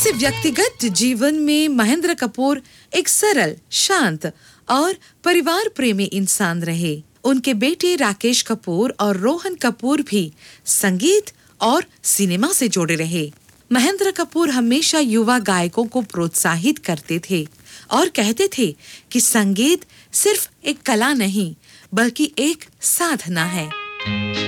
वैसे व्यक्तिगत जीवन में महेंद्र कपूर एक सरल, शांत और परिवार प्रेमी इंसान रहे। उनके बेटे राकेश कपूर और रोहन कपूर भी संगीत और सिनेमा से जुड़े रहे। महेंद्र कपूर हमेशा युवा गायकों को प्रोत्साहित करते थे और कहते थे कि संगीत सिर्फ एक कला नहीं, बल्कि एक साधना है।